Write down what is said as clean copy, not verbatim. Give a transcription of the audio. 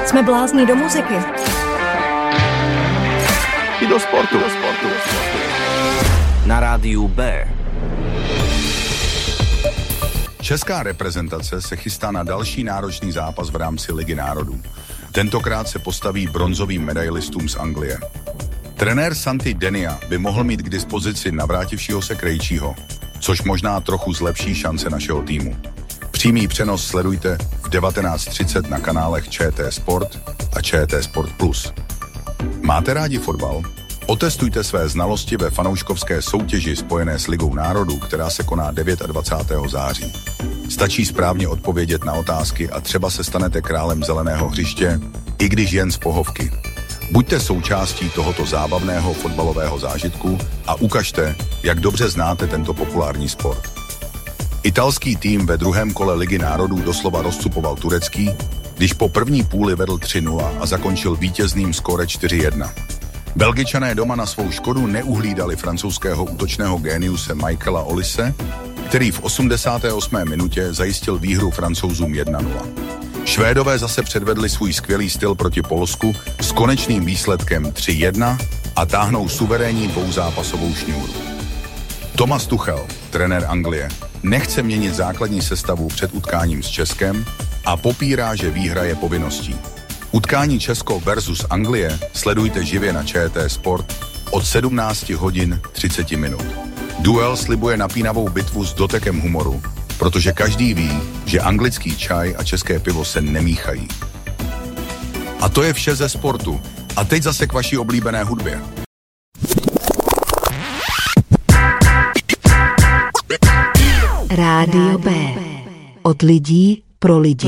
Jsme blázni do muziky. I do sportu. Na rádiu B. Česká reprezentace se chystá na další náročný zápas v rámci Ligy národů. Tentokrát se postaví bronzovým medailistům z Anglie. Trenér Santi Denia by mohl mít k dispozici navrátivšího se Krejčího, což možná trochu zlepší šance našeho týmu. Přímý přenos sledujte v 19:30 na kanálech ČT Sport a ČT Sport Plus. Máte rádi fotbal? Otestujte své znalosti ve fanouškovské soutěži spojené s Ligou národů, která se koná 29. září. Stačí správně odpovědět na otázky a třeba se stanete králem zeleného hřiště, i když jen z pohovky. Buďte součástí tohoto zábavného fotbalového zážitku a ukažte, jak dobře znáte tento populární sport. Italský tým ve druhém kole Ligy národů doslova rozcupoval turecký, když po první půli vedl 3-0 a zakončil vítězným skóre 4-1. Belgičané doma na svou škodu neuhlídali francouzského útočného géniuse Michaela Ollise, který v 88. minutě zajistil výhru Francouzům 1-0. Švédové zase předvedli svůj skvělý styl proti Polsku s konečným výsledkem 3-1 a táhnou suverénní dvouzápasovou šňůru. Thomas Tuchel, trenér Anglie, nechce měnit základní sestavu před utkáním s Českem a popírá, že výhra je povinností. Utkání Česko versus Anglie sledujte živě na ČT Sport od 17 hodin 30 minut. Duel slibuje napínavou bitvu s dotekem humoru, protože každý ví, že anglický čaj a české pivo se nemíchají. A to je vše ze sportu. A teď zase k vaší oblíbené hudbě. Rádio B. Od lidí pro lidi.